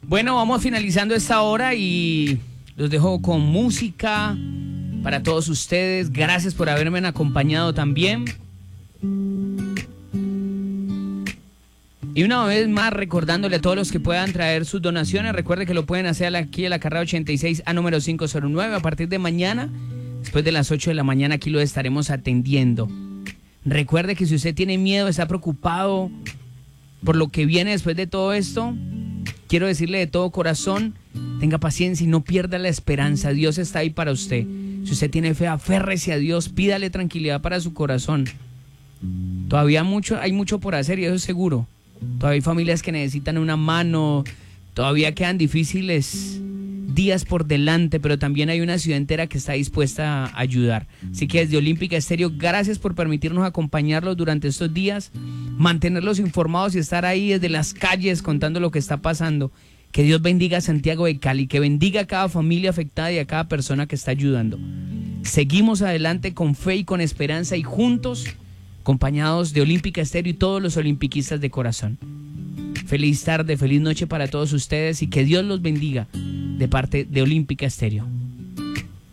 Bueno, vamos finalizando esta hora y los dejo con música para todos ustedes. Gracias por haberme acompañado también. Y una vez más recordándole a todos los que puedan traer sus donaciones, recuerde que lo pueden hacer aquí en la carrera 86 a número 509 a partir de mañana, después de las 8 de la mañana aquí lo estaremos atendiendo. Recuerde que si usted tiene miedo, está preocupado por lo que viene después de todo esto, quiero decirle de todo corazón, tenga paciencia y no pierda la esperanza. Dios está ahí para usted. Si usted tiene fe, aférrese a Dios, pídale tranquilidad para su corazón. Todavía hay mucho por hacer y eso es seguro. Todavía hay familias que necesitan una mano, todavía quedan difíciles días por delante, pero también hay una ciudad entera que está dispuesta a ayudar. Así que desde Olímpica Estéreo, gracias por permitirnos acompañarlos durante estos días, mantenerlos informados y estar ahí desde las calles contando lo que está pasando. Que Dios bendiga a Santiago de Cali, que bendiga a cada familia afectada y a cada persona que está ayudando. Seguimos adelante con fe y con esperanza y juntos, acompañados de Olímpica Estéreo y todos los olimpiquistas de corazón. Feliz tarde, feliz noche para todos ustedes y que Dios los bendiga de parte de Olímpica Estéreo.